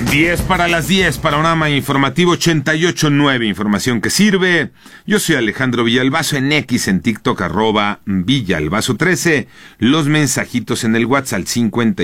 10 para las 10, panorama informativo 88.9, información que sirve. Yo soy Alejandro Villalbazo, en X, en TikTok, @Villalbazo13. Los mensajitos en el WhatsApp al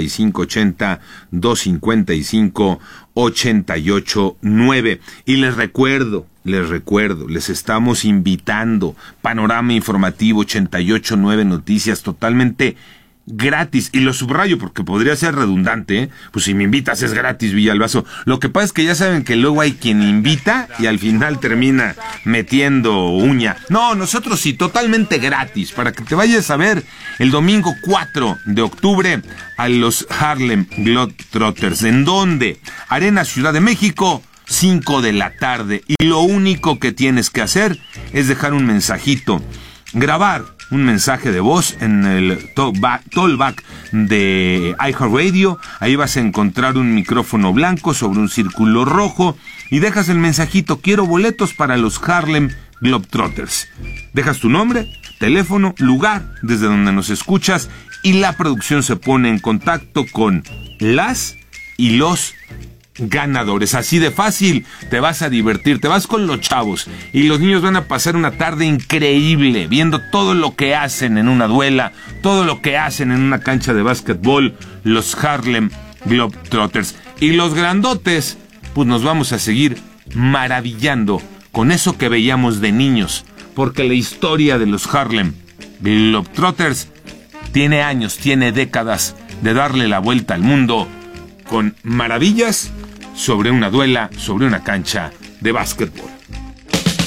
5580-255-889. Y les recuerdo, les estamos invitando. Panorama informativo 88.9 Noticias, totalmente gratis, y lo subrayo porque podría ser redundante, ¿eh? Pues si me invitas es gratis, Villalbazo. Lo que pasa es que ya saben que luego hay quien invita y al final termina metiendo uña. No, nosotros sí, totalmente gratis, para que te vayas a ver el domingo 4 de octubre a los Harlem Globetrotters. ¿En dónde? Arena Ciudad de México, 5 de la tarde. Y lo único que tienes que hacer es dejar un mensajito, grabar un mensaje de voz en el talkback de iHeartRadio. Ahí vas a encontrar un micrófono blanco sobre un círculo rojo y dejas el mensajito: quiero boletos para los Harlem Globetrotters. Dejas tu nombre, teléfono, lugar desde donde nos escuchas y la producción se pone en contacto con las y los ganadores. Así de fácil. Te vas a divertir, te vas con los chavos y los niños van a pasar una tarde increíble viendo todo lo que hacen en una duela, todo lo que hacen en una cancha de básquetbol los Harlem Globetrotters. Y los grandotes, pues nos vamos a seguir maravillando con eso que veíamos de niños, porque la historia de los Harlem Globetrotters tiene años, tiene décadas de darle la vuelta al mundo con maravillas sobre una duela, sobre una cancha de básquetbol.